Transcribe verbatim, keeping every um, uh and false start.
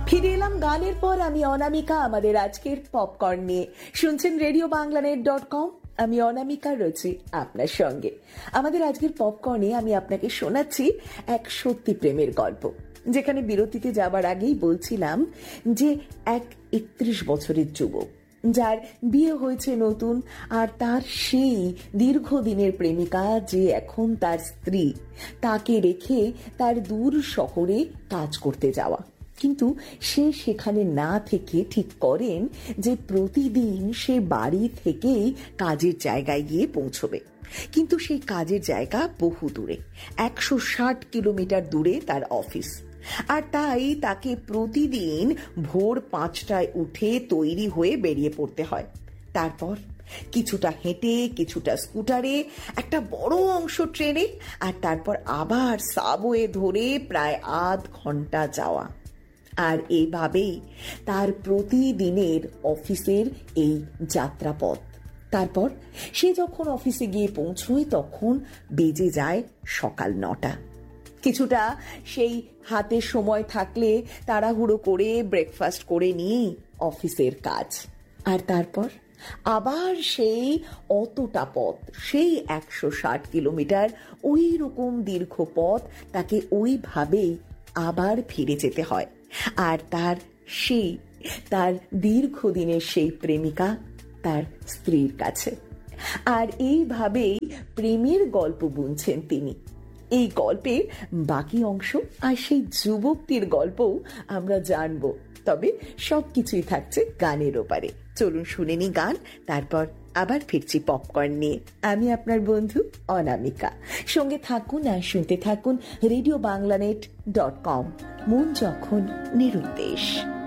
ফিরে এলাম গানের পর। আমি অনামিকা, আমাদের আজকের পপকর্ন নিয়ে। শুনছেন রেডিও বাংলানেট ডট কম। আমি অনামিকা রয়েছি আপনার সঙ্গে। আমাদের আজকের পপকর্নে আমি আপনাকে শোনাচ্ছি এক সত্যি প্রেমের গল্প, যেখানে বিরতিতে যাবার আগেই বলছিলাম যে এক একত্রিশ বছরের যুবক, যার বিয়ে হয়েছে নতুন, আর তার সেই দীর্ঘদিনের প্রেমিকা যে এখন তার স্ত্রী, তাকে রেখে তার দূর শহরে কাজ করতে যাওয়া। কিন্তু সে সেখানে না থেকে ঠিক করেন যে প্রতিদিন সে বাড়ি থেকেই কাজের জায়গায় গিয়ে পৌঁছবে। কিন্তু সেই কাজের জায়গা বহু দূরে, একশো ষাট কিলোমিটার দূরে তার অফিস। আর তাই তাকে প্রতিদিন ভোর পাঁচটায় উঠে তৈরি হয়ে বেরিয়ে পড়তে হয়। তারপর কিছুটা হেঁটে, কিছুটা স্কুটারে, একটা বড় অংশ ট্রেনে, আর তারপর আবার সাবওয়ে ধরে প্রায় আধ ঘন্টা যাওয়া। আর এইভাবেই তার প্রতিদিনের অফিসের এই যাত্রাপথ। তারপর সে যখন অফিসে গিয়ে পৌঁছয় তখন বেজে যায় সকাল নটা। কিছুটা সেই হাতে সময় থাকলে তাড়াহুড়ো করে ব্রেকফাস্ট করে নিয়েই অফিসের কাজ। আর তারপর আবার সেই অতটা পথ, সেই একশো ষাট কিলোমিটার, ওই রকম দীর্ঘ পথ তাকে ওইভাবেই আবার ফিরে যেতে হয়। আর তার সেই তার দীর্ঘদিনের সেই প্রেমিকা তার স্ত্রীর কাছে। আর এইভাবেই প্রেমের গল্প বুনছেন তিনি। এই গল্পের বাকি অংশ আর সেই যুবকটির গল্পও আমরা জানবো, তবে সবকিছুই থাকছে গানের ওপারে। চলুন শুনে নি গান, তারপর আবার ফিরছি পপকর্ন নিয়ে। আমি আপনার বন্ধু অনামিকা। সঙ্গে থাকুন আর শুনতে থাকুন রেডিও বাংলানেট ডট কম। মন যখন নিরুদ্দেশ।